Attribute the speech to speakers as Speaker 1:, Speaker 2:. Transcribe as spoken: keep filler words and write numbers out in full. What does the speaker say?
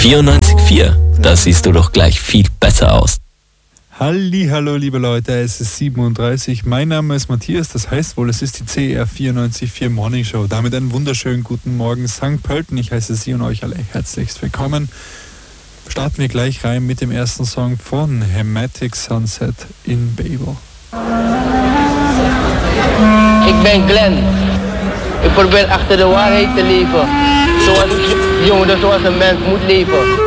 Speaker 1: vierundneunzig Komma vier, da siehst du doch gleich viel besser aus.
Speaker 2: Hallihallo, liebe Leute, es ist sieben Uhr dreißig. Mein Name ist Matthias, das heißt wohl, es ist die C R vierundneunzig Komma vier Morning Show. Damit einen wunderschönen guten Morgen, Sankt Pölten. Ich heiße Sie und euch alle herzlichst willkommen. Starten wir gleich rein mit dem ersten Song von Hematic Sunset in Babel.
Speaker 3: Ik ben Glenn. Ik probeer achter de waarheid te leven. Zoals, jongen, zoals een mens moet leven.